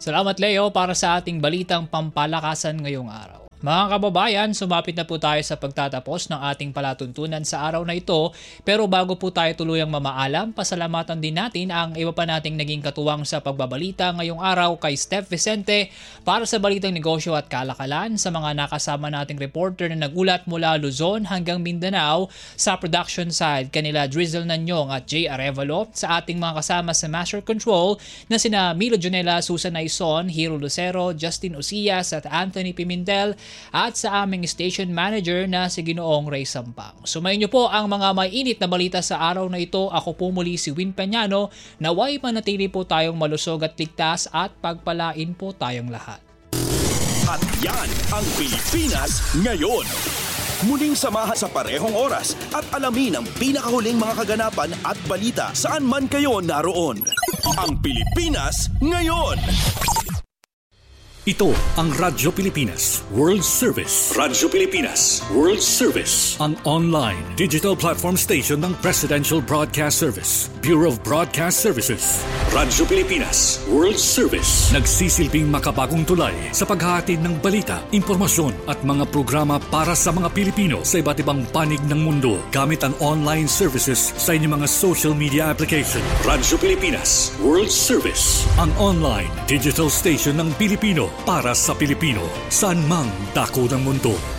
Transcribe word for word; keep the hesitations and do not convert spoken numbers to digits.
Salamat Leo para sa ating balitang pampalakasan ngayong araw. Mga kababayan, sumapit na po tayo sa pagtatapos ng ating palatuntunan sa araw na ito. Pero bago po tayo tuluyang mamaalam, pasalamatan din natin ang iba pa nating naging katuwang sa pagbabalita ngayong araw kay Steph Vicente para sa balitang negosyo at kalakalan, sa mga nakasama nating reporter na nagulat mula Luzon hanggang Mindanao, sa production side kanila Drizzle Nanyong at Jay Arevalo, sa ating mga kasama sa Master Control na sina Milo Junela, Susan Aison, Hiro Lucero, Justin Ucias at Anthony Pimentel, at sa aming station manager na si Ginoong Ray Sampang. Sumayin niyo po ang mga may init na balita sa araw na ito. Ako po muli si Win Peñano. Naway manatili po tayong malusog at ligtas at pagpalain po tayong lahat. At yan ang Pilipinas ngayon. Muling samahan sa parehong oras at alamin ang pinakahuling mga kaganapan at balita saan man kayo naroon. Ang Pilipinas ngayon. Ito ang Radyo Pilipinas World Service. Radyo Pilipinas World Service. Ang online digital platform station ng Presidential Broadcast Service, Bureau of Broadcast Services. Radyo Pilipinas World Service. Nagsisilbing makabagong tulay sa paghahatid ng balita, impormasyon at mga programa para sa mga Pilipino sa iba't ibang panig ng mundo gamit ang online services sa inyong mga social media application. Radyo Pilipinas World Service. Ang online digital station ng Pilipino para sa Pilipino, saan mang dako ng mundo.